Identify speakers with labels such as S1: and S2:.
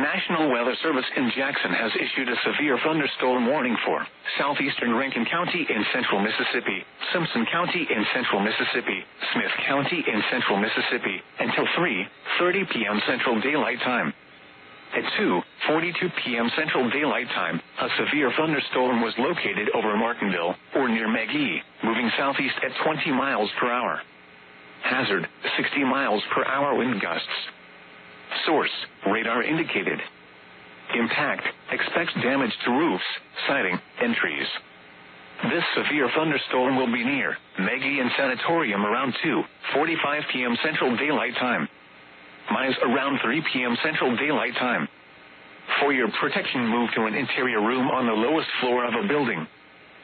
S1: National Weather Service in Jackson has issued a severe thunderstorm warning for southeastern Rankin County in central Mississippi, Simpson County in central Mississippi, Smith County in central Mississippi, until 3:30 p.m. Central Daylight Time. At 2:42 p.m. Central Daylight Time, a severe thunderstorm was located over Martinville, or near Magee, moving southeast at 20 miles per hour. Hazard, 60 miles per hour wind gusts. Source, radar indicated. Impact, expects damage to roofs, siding, and trees. This severe thunderstorm will be near Magee and Sanatorium around 2:45 p.m. Central Daylight Time. Minus around 3 p.m. Central Daylight Time. For your protection, move to an interior room on the lowest floor of a building.